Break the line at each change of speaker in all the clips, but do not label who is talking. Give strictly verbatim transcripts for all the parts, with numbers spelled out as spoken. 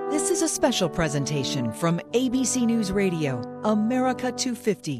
This is a special presentation from A B C News Radio, America two fifty.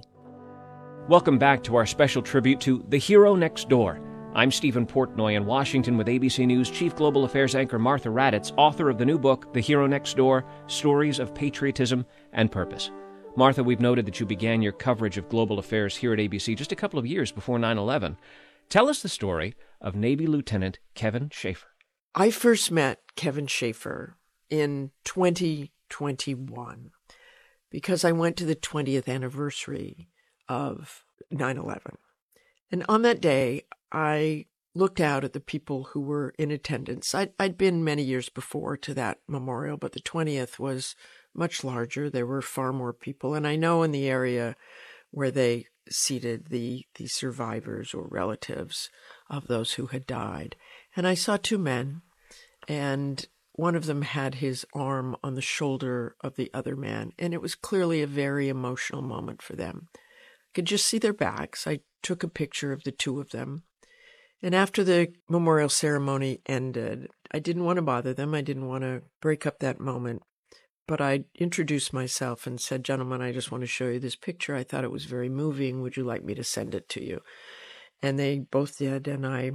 Welcome back to our special tribute to The Hero Next Door. I'm Stephen Portnoy in Washington with A B C News Chief Global Affairs anchor Martha Raddatz, author of the new book, The Hero Next Door, Stories of Patriotism and Purpose. Martha, we've noted that you began your coverage of global affairs here at A B C just a couple of years before nine eleven. Tell us the story of Navy Lieutenant Kevin Schaefer.
I first met Kevin Schaefer in twenty twenty-one because I went to the twentieth anniversary of nine eleven. And on that day, I looked out at the people who were in attendance. I'd, I'd been many years before to that memorial, but the twentieth was much larger. There were far more people. And I know in the area where they seated the, the survivors or relatives of those who had died. And I saw two men, and one of them had his arm on the shoulder of the other man, and it was clearly a very emotional moment for them. I could just see their backs. I took a picture of the two of them. And after the memorial ceremony ended, I didn't want to bother them. I didn't want to break up that moment. But I introduced myself and said, "Gentlemen, I just want to show you this picture. I thought it was very moving. Would you like me to send it to you?" And they both did, and I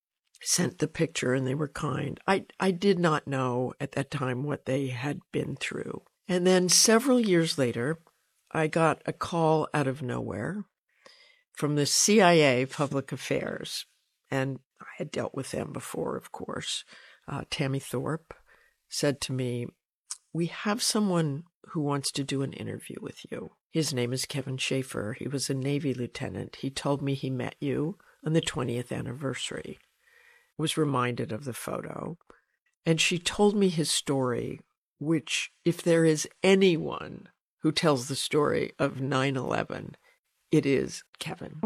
sent the picture, and they were kind. I, I did not know at that time what they had been through. And then several years later, I got a call out of nowhere from the C I A Public Affairs, and I had dealt with them before, of course. Uh, Tammy Thorpe said to me, "We have someone who wants to do an interview with you. His name is Kevin Schaefer. He was a Navy lieutenant. He told me he met you on the twentieth anniversary." Was reminded of the photo. And she told me his story, which, if there is anyone who tells the story of nine eleven, it is Kevin.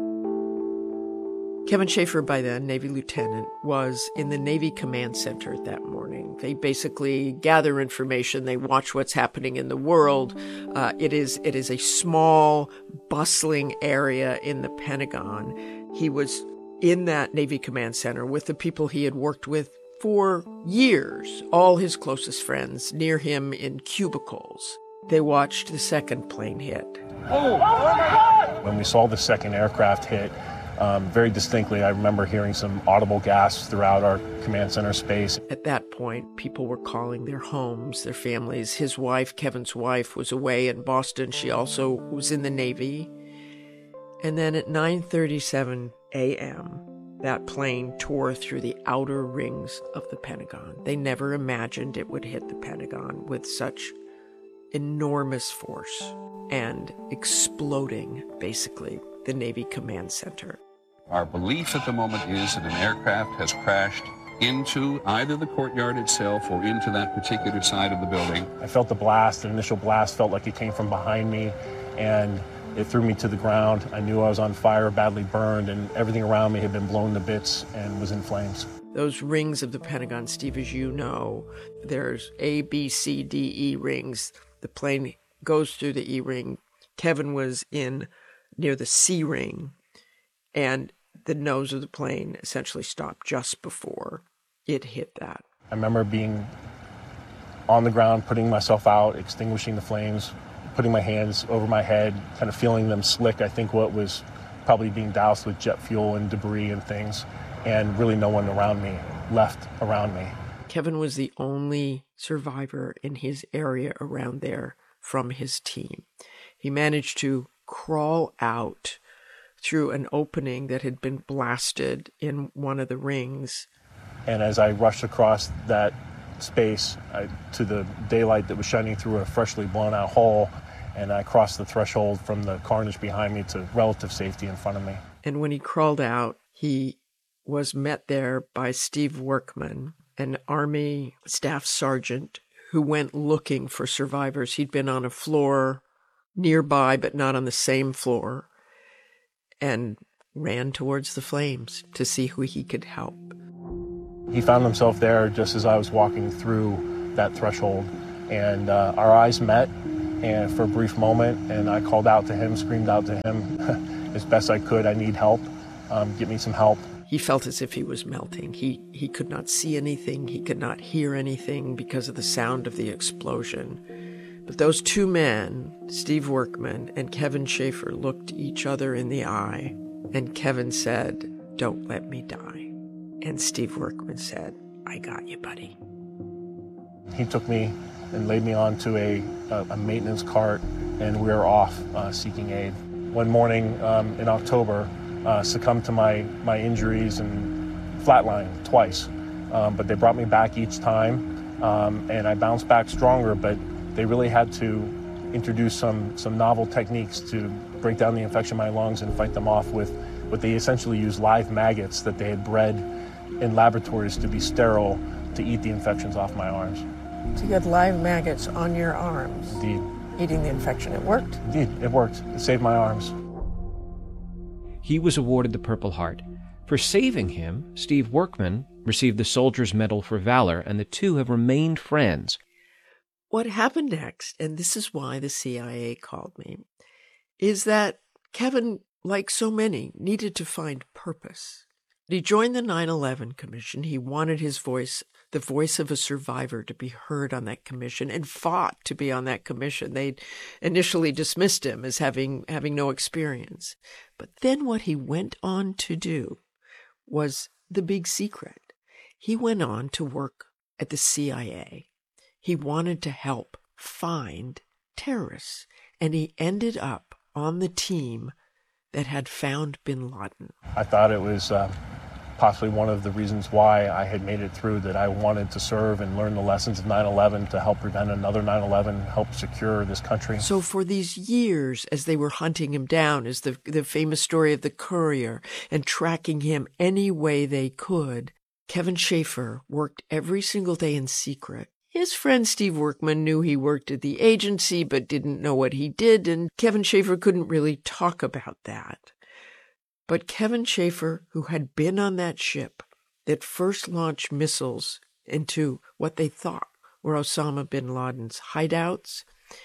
Kevin Schaefer, by then, Navy lieutenant, was in the Navy Command Center that morning. They basically gather information. They watch what's happening in the world. Uh, it is it is a small, bustling area in the Pentagon. He was in that Navy Command Center with the people he had worked with for years, all his closest friends near him in cubicles. They watched the second plane hit.
Oh, oh my God! When we saw the second aircraft hit, um, very distinctly, I remember hearing some audible gasps throughout our command center space.
At that point, people were calling their homes, their families. His wife, Kevin's wife, was away in Boston. She also was in the Navy. And then at nine thirty-seven a.m., that plane tore through the outer rings of the Pentagon. They never imagined it would hit the Pentagon with such enormous force and exploding, basically, the Navy Command Center.
Our belief at the moment is that an aircraft has crashed into either the courtyard itself or into that particular side of the building.
I felt the blast, the initial blast felt like it came from behind me, and it threw me to the ground. I knew I was on fire, badly burned, and everything around me had been blown to bits and was in flames.
Those rings of the Pentagon, Steve, as you know, there's A, B, C, D, E rings. The plane goes through the E ring. Kevin was in near the C ring, and the nose of the plane essentially stopped just before it hit that.
I remember being on the ground, putting myself out, extinguishing the flames, putting my hands over my head, kind of feeling them slick. I think what was probably being doused with jet fuel and debris and things, and really no one around me, left around me.
Kevin was the only survivor in his area around there from his team. He managed to crawl out through an opening that had been blasted in one of the rings.
And as I rushed across that space I, to the daylight that was shining through a freshly blown out hole, and I crossed the threshold from the carnage behind me to relative safety in front of me.
And when he crawled out, he was met there by Steve Workman, an Army staff sergeant who went looking for survivors. He'd been on a floor nearby, but not on the same floor, and ran towards the flames to see who he could help.
He found himself there just as I was walking through that threshold, and uh, our eyes met and for a brief moment, and I called out to him, screamed out to him as best I could, "I need help, um, get me some help."
he felt as if he was melting. He, he could not see anything. He could not hear anything because of the sound of the explosion. But those two men, Steve Workman and Kevin Schaefer, looked each other in the eye, and Kevin said, "Don't let me die." And Steve Workman said, "I got you, buddy."
He took me and laid me onto a, a, a maintenance cart, and we were off uh, seeking aid. One morning um, in October, uh, succumbed to my, my injuries and flatlined twice. Um, but they brought me back each time, um, and I bounced back stronger, but they really had to introduce some, some novel techniques to break down the infection in my lungs and fight them off with what they essentially used live maggots that they had bred in laboratories to be sterile to eat the infections off my arms.
So you had live maggots on your arms.
Indeed.
Eating the infection. It worked?
Indeed, it worked. It saved my arms.
He was awarded the Purple Heart. For saving him, Steve Workman received the Soldier's Medal for Valor, and the two have remained friends.
What happened next, and this is why the C I A called me, is that Kevin, like so many, needed to find purpose. He joined the nine eleven Commission. He wanted his voice, the voice of a survivor, to be heard on that commission, and fought to be on that commission. They initially dismissed him as having, having no experience. But then what he went on to do was the big secret. He went on to work at the C I A. He wanted to help find terrorists, and he ended up on the team that had found bin Laden.
I thought it was uh, possibly one of the reasons why I had made it through, that I wanted to serve and learn the lessons of nine eleven to help prevent another nine eleven, help secure this country.
So for these years, as they were hunting him down, as the, the famous story of the Courier, and tracking him any way they could, Kevin Schaefer worked every single day in secret. His friend Steve Workman knew he worked at the agency, but didn't know what he did, and Kevin Schaefer couldn't really talk about that. But Kevin Schaefer, who had been on that ship that first launched missiles into what they thought were Osama bin Laden's hideouts,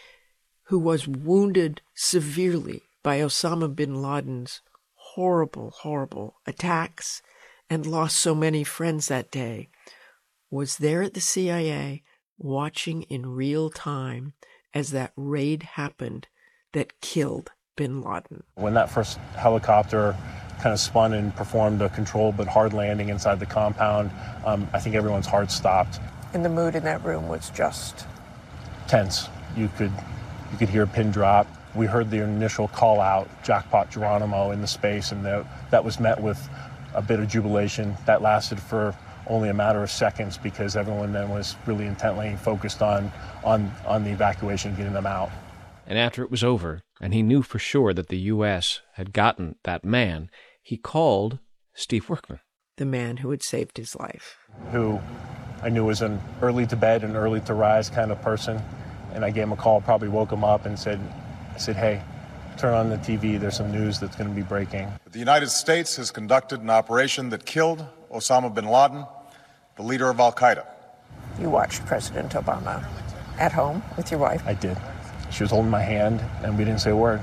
who was wounded severely by Osama bin Laden's horrible, horrible attacks, and lost so many friends that day, was there at the C I A, watching in real time as that raid happened that killed bin Laden.
When that first helicopter kind of spun and performed a controlled but hard landing inside the compound, um, I think everyone's heart stopped.
And the mood in that room was just
tense. You could, you could hear a pin drop. We heard the initial call out, Jackpot Geronimo, in the space, and the, that was met with a bit of jubilation. That lasted for only a matter of seconds because everyone then was really intently focused on, on, on the evacuation, getting them out.
And after it was over, and he knew for sure that the U S had gotten that man, he called Steve Workman.
The man who had saved his life.
Who I knew was an early to bed and early to rise kind of person. And I gave him a call, probably woke him up and said, I said, hey, turn on the T V, there's some news that's going to be breaking.
The United States has conducted an operation that killed Osama bin Laden, the leader of Al-Qaeda.
You watched President Obama at home with your wife?
I did. She was holding my hand, and we didn't say a word.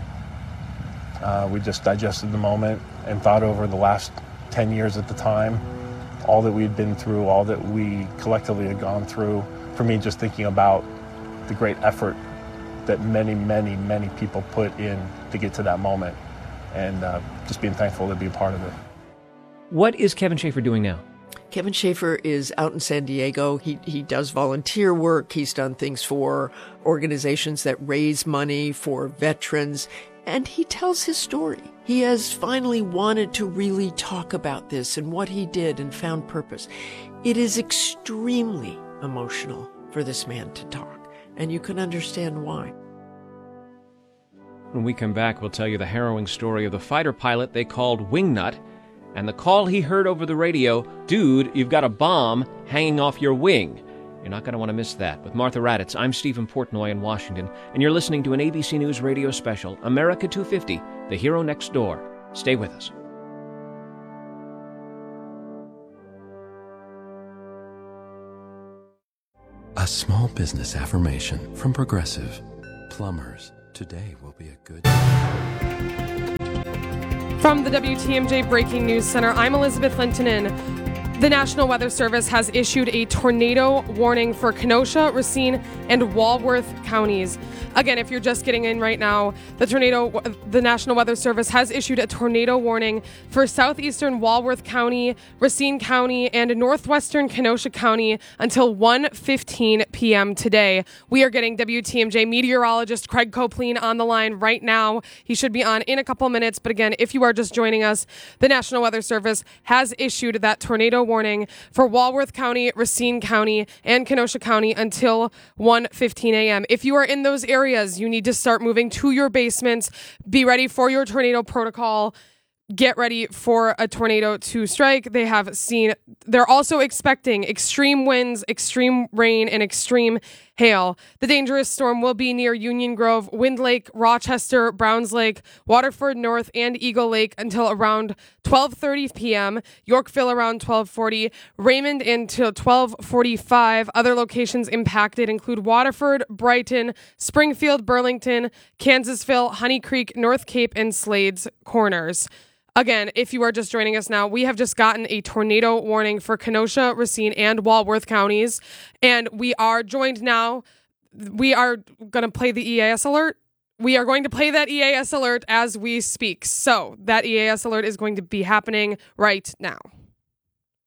Uh, we just digested the moment and thought over the last ten years at the time, all that we'd been through, all that we collectively had gone through. For me, just thinking about the great effort that many, many, many people put in to get to that moment, and uh, just being thankful to be a part of it.
What is Kevin Schaefer doing now?
Kevin Schaefer is out in San Diego. He he does volunteer work. He's done things for organizations that raise money for veterans. And he tells his story. He has finally wanted to really talk about this and what he did and found purpose. It is extremely emotional for this man to talk, and you can understand why.
When we come back, we'll tell you the harrowing story of the fighter pilot they called Wingnut, and the call he heard over the radio, dude, you've got a bomb hanging off your wing. You're not going to want to miss that. With Martha Raddatz, I'm Stephen Portnoy in Washington, and you're listening to an A B C News radio special, America two fifty, The Hero Next Door. Stay with us.
A small business affirmation from Progressive. Plumbers, today will be a good...
From the W T M J Breaking News Center, I'm Elizabeth Lintonen. The National Weather Service has issued a tornado warning for Kenosha, Racine, and Walworth counties. Again, if you're just getting in right now, the tornado, the National Weather Service has issued a tornado warning for southeastern Walworth County, Racine County, and northwestern Kenosha County until one fifteen p.m. today. We are getting W T M J meteorologist Craig Copleen on the line right now. He should be on in a couple minutes. But again, if you are just joining us, the National Weather Service has issued that tornado warning for Walworth County, Racine County, and Kenosha County until one fifteen a.m. If you are in those areas, you need to start moving to your basements. Be ready for your tornado protocol. Get ready for a tornado to strike. They have seen, they're also expecting extreme winds, extreme rain, and extreme hail. The dangerous storm will be near Union Grove, Wind Lake, Rochester, Browns Lake, Waterford North, and Eagle Lake until around twelve thirty p.m., Yorkville around twelve forty, Raymond until twelve forty-five. Other locations impacted include Waterford, Brighton, Springfield, Burlington, Kansasville, Honey Creek, North Cape, and Slades Corners. Again, if you are just joining us now, we have just gotten a tornado warning for Kenosha, Racine, and Walworth counties. And we are joined now. We are going to play the E A S alert. We are going to play that E A S alert as we speak. So that E A S alert is going to be happening right now.